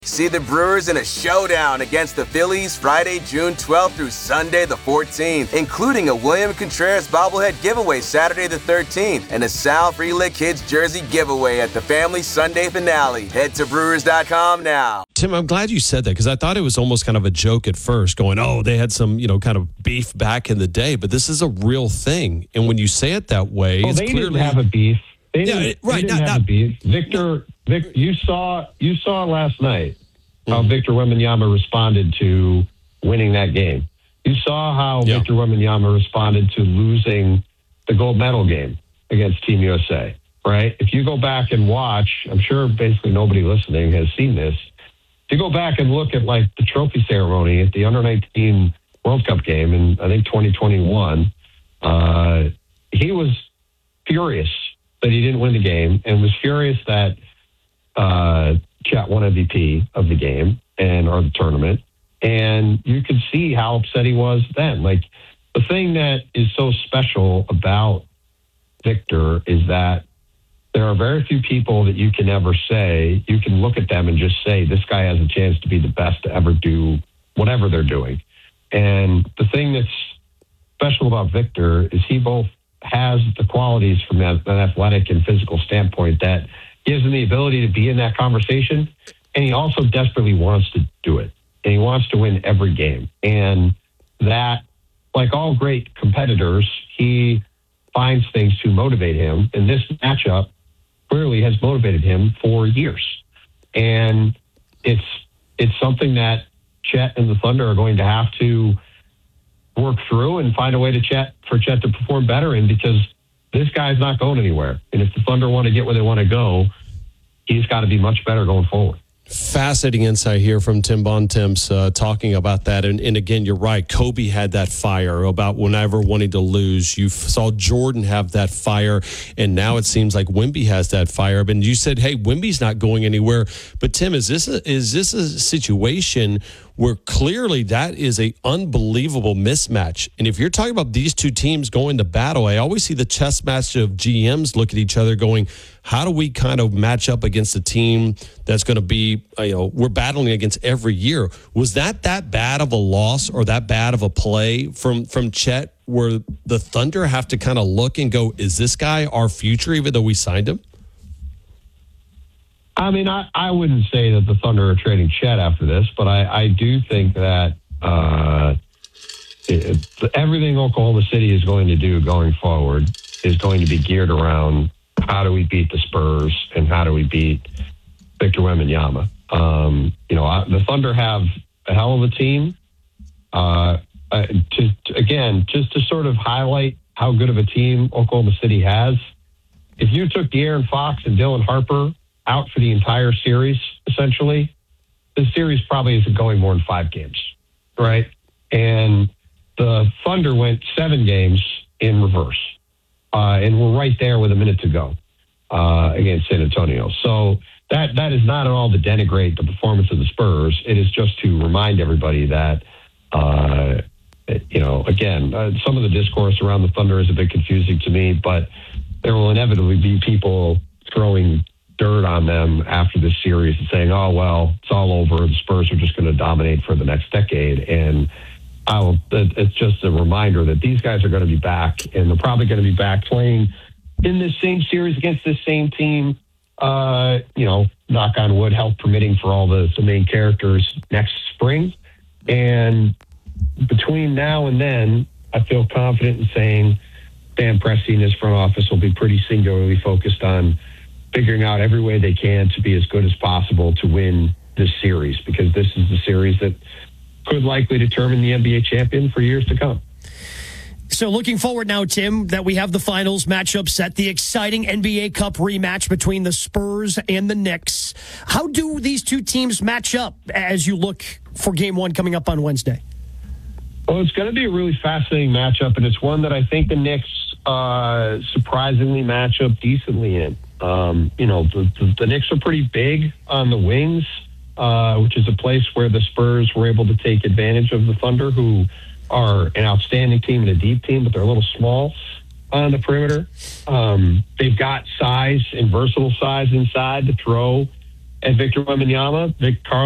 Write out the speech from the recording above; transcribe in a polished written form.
See the Brewers in a showdown against the Phillies Friday, June 12th through Sunday the 14th, including a William Contreras bobblehead giveaway Saturday the 13th and a Sal Frelick Kids jersey giveaway at the family Sunday finale. Head to Brewers.com now. Tim, I'm glad you said that because I thought it was almost kind of a joke at first going, oh, they had some, kind of beef back in the day, but this is a real thing. And when you say it that way, it's clearly... didn't have a beef. They didn't have a beef. Victor, you saw last night how Victor Wembanyama responded to winning that game. You saw how Victor Wembanyama responded to losing the gold medal game against Team USA, right? If you go back and watch, I'm sure basically nobody listening has seen this. If you go back and look at like the trophy ceremony at the Under-19 World Cup game in, I think, 2021, he was furious that he didn't win the game and was furious that Chet won MVP of the game or the tournament. And you could see how upset he was then. Like, the thing that is so special about Victor is that there are very few people that you can ever say, you can look at them and just say, this guy has a chance to be the best to ever do whatever they're doing. And the thing that's special about Victor is he both has the qualities from an athletic and physical standpoint that gives him the ability to be in that conversation, and he also desperately wants to do it, and he wants to win every game. And that, like all great competitors, he finds things to motivate him, and this matchup clearly has motivated him for years. And it's something that Chet and the Thunder are going to have to work through and find a way for Chet to perform better in, because this guy's not going anywhere. And if the Thunder want to get where they want to go, he's got to be much better going forward. Fascinating insight here from Tim Bontemps talking about that. And again, you're right. Kobe had that fire about whenever wanting to lose. You saw Jordan have that fire, and now it seems like Wemby has that fire. But you said, hey, Wemby's not going anywhere. But Tim, is this a situation where clearly that is a unbelievable mismatch? And if you're talking about these two teams going to battle, I always see the chess match of GMs look at each other going, how do we kind of match up against a team that's going to be, we're battling against every year? Was that bad of a loss or that bad of a play from Chet where the Thunder have to kind of look and go, is this guy our future even though we signed him? I mean, I wouldn't say that the Thunder are trading Chet after this, but I do think that everything Oklahoma City is going to do going forward is going to be geared around how do we beat the Spurs and how do we beat Victor Wembanyama. The Thunder have a hell of a team. Just to sort of highlight how good of a team Oklahoma City has, if you took De'Aaron Fox and Dylan Harper out for the entire series, essentially, the series probably isn't going more than 5 games, right? And the Thunder went 7 games in reverse, and we're right there with a minute to go against San Antonio. So that is not at all to denigrate the performance of the Spurs. It is just to remind everybody that, some of the discourse around the Thunder is a bit confusing to me, but there will inevitably be people throwing dirt on them after this series and saying, oh, well, it's all over. The Spurs are just going to dominate for the next decade. And it's just a reminder that these guys are going to be back, and they're probably going to be back playing in this same series against this same team, knock on wood, health permitting for all the main characters next spring. And between now and then, I feel confident in saying Sam Presti and his front office will be pretty singularly focused on figuring out every way they can to be as good as possible to win this series, because this is the series that could likely determine the NBA champion for years to come. So looking forward now, Tim, that we have the finals matchup set, the exciting NBA Cup rematch between the Spurs and the Knicks. How do these two teams match up as you look for Game 1 coming up on Wednesday? Well, it's going to be a really fascinating matchup, and it's one that I think the Knicks surprisingly match up decently in. The Knicks are pretty big on the wings, which is a place where the Spurs were able to take advantage of the Thunder, who are an outstanding team and a deep team, but they're a little small on the perimeter. They've got size and versatile size inside to throw at Victor Wembanyama.